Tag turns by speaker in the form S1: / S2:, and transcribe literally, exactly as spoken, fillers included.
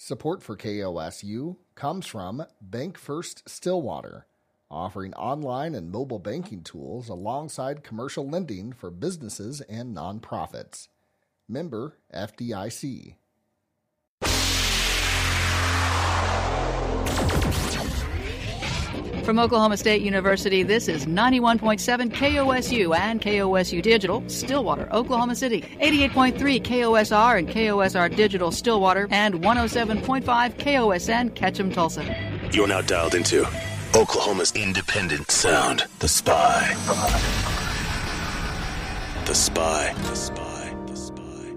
S1: Support for K O S U comes from Bank First Stillwater, offering online and mobile banking tools alongside commercial lending for businesses and nonprofits. Member F D I C.
S2: From Oklahoma State University, this is ninety-one point seven K O S U and K O S U Digital, Stillwater, Oklahoma City. eighty-eight point three K O S R and K O S R Digital, Stillwater, and one oh seven point five K O S N, Ketchum, Tulsa.
S3: You're now dialed into Oklahoma's independent sound, The Spy. The Spy. The Spy.